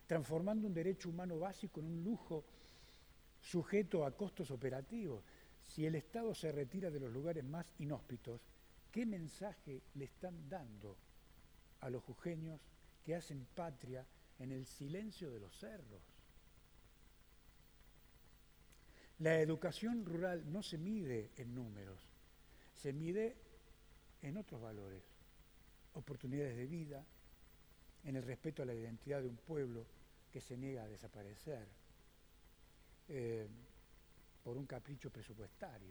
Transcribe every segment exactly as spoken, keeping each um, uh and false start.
transformando un derecho humano básico en un lujo sujeto a costos operativos. Si el Estado se retira de los lugares más inhóspitos, ¿qué mensaje le están dando a los jujeños que hacen patria en el silencio de los cerros? La educación rural no se mide en números, se mide en otros valores, oportunidades de vida, en el respeto a la identidad de un pueblo que se niega a desaparecer eh, por un capricho presupuestario.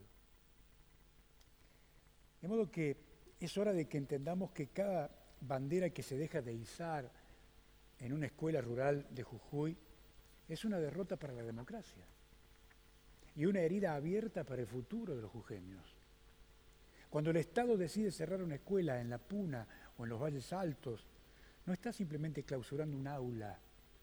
De modo que es hora de que entendamos que cada bandera que se deja de izar en una escuela rural de Jujuy es una derrota para la democracia y una herida abierta para el futuro de los jujeños. Cuando el Estado decide cerrar una escuela en La Puna o en los Valles Altos, no está simplemente clausurando un aula,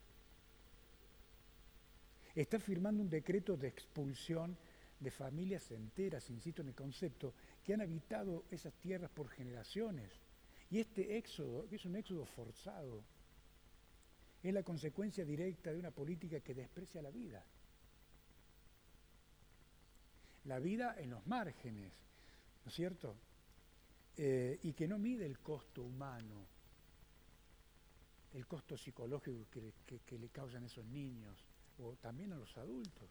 está firmando un decreto de expulsión de familias enteras, insisto en el concepto, que han habitado esas tierras por generaciones. Y este éxodo, que es un éxodo forzado, es la consecuencia directa de una política que desprecia la vida. La vida en los márgenes, ¿no es cierto? Eh, y que no mide el costo humano, el costo psicológico que, que, que le causan esos niños, o también a los adultos.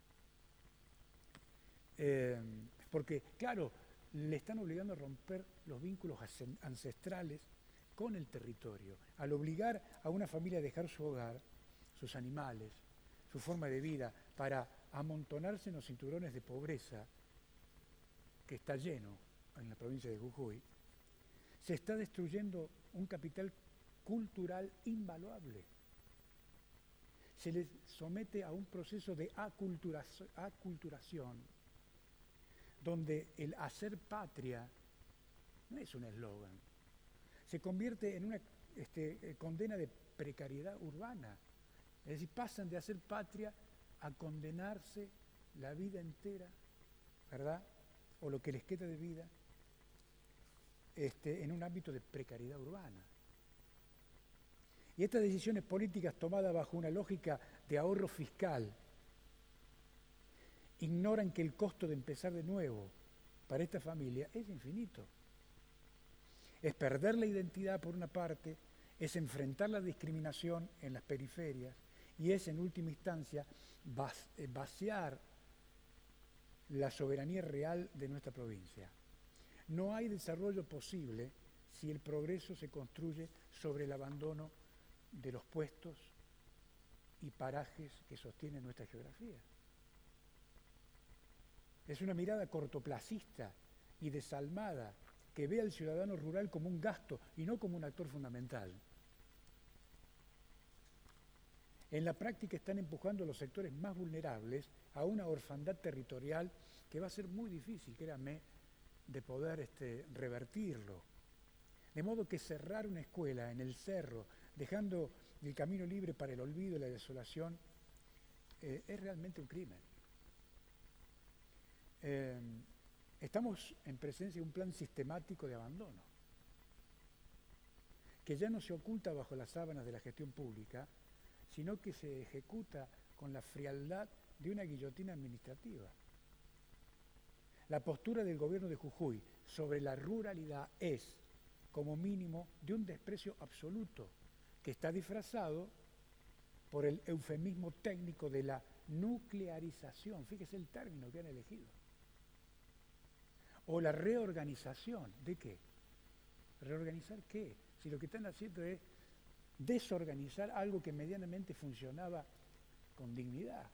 Eh, porque, claro, le están obligando a romper los vínculos ancestrales con el territorio, al obligar a una familia a dejar su hogar, sus animales, su forma de vida, para amontonarse en los cinturones de pobreza que está lleno en la provincia de Jujuy. Se está destruyendo un capital cultural invaluable. Se les somete a un proceso de aculturación, aculturación, donde el hacer patria no es un eslogan, se convierte en una este, condena de precariedad urbana. Es decir, pasan de hacer patria a condenarse la vida entera, ¿verdad? O lo que les queda de vida, este, en un ámbito de precariedad urbana. Y estas decisiones políticas tomadas bajo una lógica de ahorro fiscal ignoran que el costo de empezar de nuevo para esta familia es infinito. Es perder la identidad por una parte, es enfrentar la discriminación en las periferias y es, en última instancia, vaciar la soberanía real de nuestra provincia. No hay desarrollo posible si el progreso se construye sobre el abandono de los puestos y parajes que sostienen nuestra geografía. Es una mirada cortoplacista y desalmada que ve al ciudadano rural como un gasto y no como un actor fundamental. En la práctica están empujando a los sectores más vulnerables a una orfandad territorial que va a ser muy difícil, créanme, de poder este, revertirlo. De modo que cerrar una escuela en el cerro, dejando el camino libre para el olvido y la desolación, eh, es realmente un crimen. Eh, estamos en presencia de un plan sistemático de abandono, que ya no se oculta bajo las sábanas de la gestión pública, sino que se ejecuta con la frialdad de una guillotina administrativa. La postura del gobierno de Jujuy sobre la ruralidad es, como mínimo, de un desprecio absoluto, que está disfrazado por el eufemismo técnico de la nuclearización, fíjese el término que han elegido, o la reorganización. ¿De qué? ¿Reorganizar qué? Si lo que están haciendo es desorganizar algo que medianamente funcionaba con dignidad.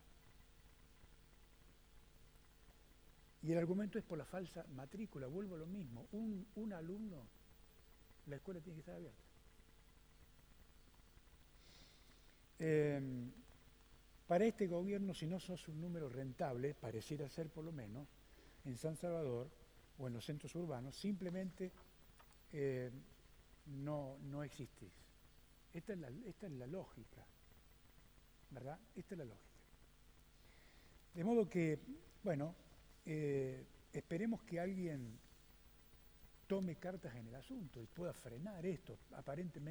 Y el argumento es por la falsa matrícula, vuelvo a lo mismo, un, un alumno, la escuela tiene que estar abierta. Eh, para este gobierno, si no sos un número rentable, pareciera ser por lo menos, en San Salvador o en los centros urbanos, simplemente eh, no, no existís. Esta es, la, esta es la lógica, ¿verdad? Esta es la lógica. De modo que, bueno, eh, esperemos que alguien tome cartas en el asunto y pueda frenar esto, aparentemente